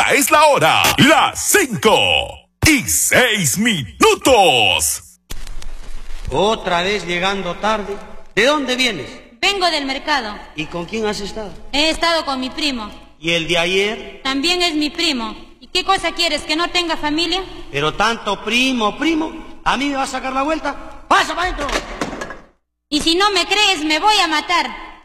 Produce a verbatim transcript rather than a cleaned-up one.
Esta es la hora, las cinco y seis minutos. Otra vez llegando tarde. ¿De dónde vienes? Vengo del mercado. ¿Y con quién has estado? He estado con mi primo. ¿Y el de ayer? También es mi primo. ¿Y qué cosa quieres, que no tenga familia? Pero tanto primo, primo, ¿a mí me va a sacar la vuelta? ¡Pasa para adentro! Y si no me crees, me voy a matar.